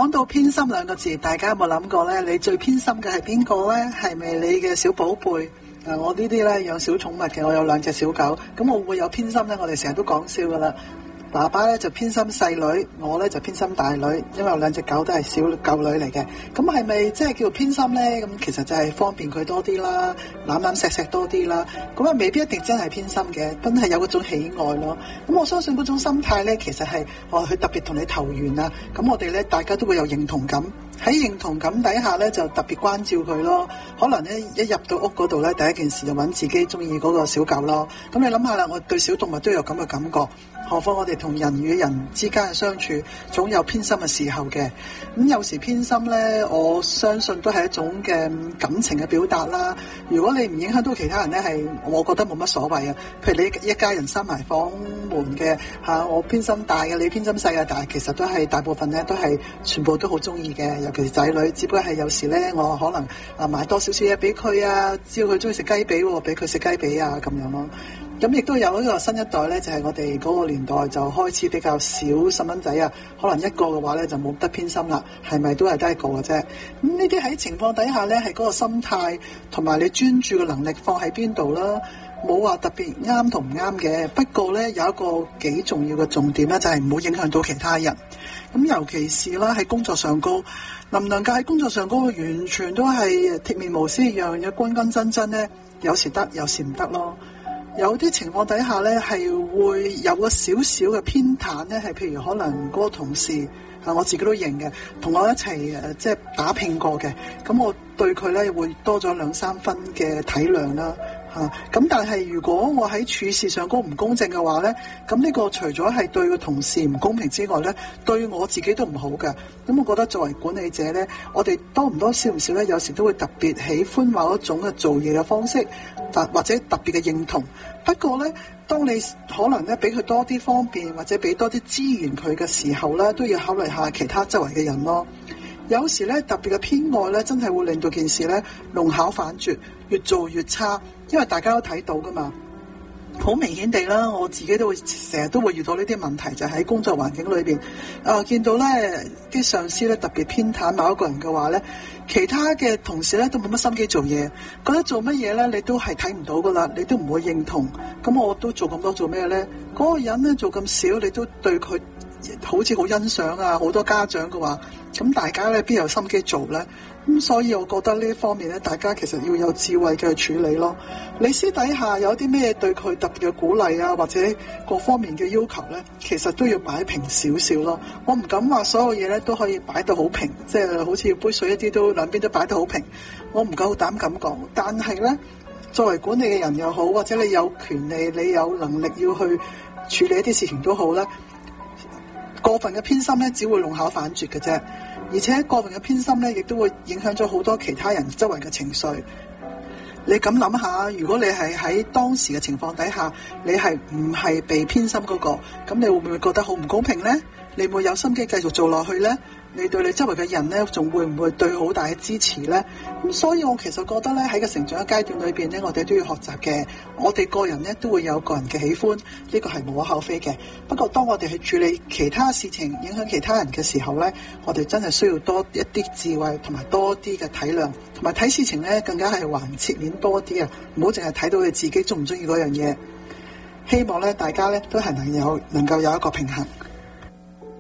講到偏心兩個字，大家有冇諗過呢？你最偏心嘅係邊個呢？係咪你嘅小寶貝？我呢啲呢，養小寵物嘅，我有2隻小狗，咁我會有偏心呢？我哋成日都講笑噶啦。爸爸咧就偏心細女，我咧就偏心大女，因為我2隻狗都係小狗女嚟嘅。咁係咪即係叫做偏心咧？咁其實就係方便佢多啲啦，攬攬錫錫多啲啦。咁啊未必一定真係偏心嘅，真係有嗰種喜愛咯。咁我相信嗰種心態咧，其實係佢特別同你投緣啊。咁我哋咧大家都會有認同感，喺認同感底下咧就特別關照佢咯。可能咧一入到屋嗰度咧，第一件事就揾自己中意嗰個小狗咯。咁你諗下啦，我對小動物都有咁嘅感覺。何況我哋同人與人之間嘅相處，總有偏心嘅時候嘅。咁有時偏心呢，我相信都係一種嘅感情嘅表達啦。如果你唔影響到其他人呢，係我覺得冇乜所謂啊。譬如你一家人閂埋房門嘅我偏心大嘅，你偏心細嘅，但係其實都係大部分呢都係全部都好中意嘅，尤其是仔女。只不過係有時呢，我可能買多少少嘢俾佢啊，只要佢中意食雞髀，俾佢食雞髀啊咁樣咯。咁亦都有一個新一代呢，就係我哋嗰個年代就開始比較少細蚊仔啊，可能一個嘅話呢，就冇得偏心啦，係咪都係得一個嘅啫？咁呢啲喺情況底下呢，係嗰個心態同埋你專注嘅能力放喺邊度啦，冇話特別啱同唔啱嘅。不過呢，有一個幾重要嘅重點呢，就係唔好影響到其他人。咁尤其是啦喺工作上高，能唔能夠喺工作上高完全都係鐵面無私一樣嘅均均真真呢？有時得，有時唔得咯。有啲情況底下呢，係會有個少少嘅偏袒呢，係譬如可能嗰個同事我自己都認嘅，同我一齊即係打拼過嘅，咁我對佢呢會多咗2-3分嘅體諒啦。咁但係如果我喺處事上高唔公正嘅話呢，咁呢個除咗係對個同事唔公平之外呢，對我自己都唔好㗎。咁我覺得作為管理者呢，我哋多唔多少唔少呢，有時都會特別喜歡某一種嘅做嘢嘅方式，或者特別嘅認同。不過呢，當你可能呢俾佢多啲方便，或者俾多啲資源佢嘅時候呢，都要考慮下其他周圍嘅人咯。有時咧特別嘅偏愛咧，真係會令到件事咧弄巧反拙，越做越差。因為大家都睇到噶嘛，好明顯地啦，我自己都會成日都會遇到呢啲問題，就喺工作環境裏邊，見到咧啲上司咧特別偏袒某一個人嘅話咧，其他嘅同事咧都冇乜心機做嘢，覺得做乜嘢咧你都係睇唔到噶啦，你都唔會認同。咁我都做咁多做咩咧？嗰個人咧做咁少，你都對佢好似好欣賞啊！好多家長嘅話，咁大家咧邊有心機做咧？咁所以我覺得呢一方面咧，大家其實要有智慧嘅處理咯。你私底下有啲咩對佢特別嘅鼓勵啊，或者各方面嘅要求咧，其實都要擺平少少咯。我唔敢話所有嘢咧都可以擺到好平，即係好似杯水一啲都兩邊都擺得好平。我唔夠膽咁講，但係咧作為管理嘅人又好，或者你有權利、你有能力要去處理一啲事情都好咧。過分嘅偏心咧，只會弄巧反拙嘅啫，而且過分嘅偏心咧，亦都會影響咗好多其他人周圍嘅情緒。你咁諗下，如果你係喺當時嘅情況底下，你係唔係被偏心嗰個，咁你會唔會覺得好唔公平呢？你會有心機繼續做落去呢？你對你周圍嘅人呢，仲會唔會對好大嘅支持呢？咁所以我其實覺得呢，喺個成長嘅階段裏邊呢，我哋都要學習嘅。我哋個人呢，都會有個人嘅喜歡，呢個係無可厚非嘅。不過當我哋去處理其他事情，影響其他人嘅時候呢，我哋真係需要多一啲智慧，同埋多啲嘅體諒，同埋睇事情呢，更加係橫切面多啲啊！唔好淨係睇到你自己中唔中意嗰樣嘢。希望呢，大家呢，都係能夠有一個平衡。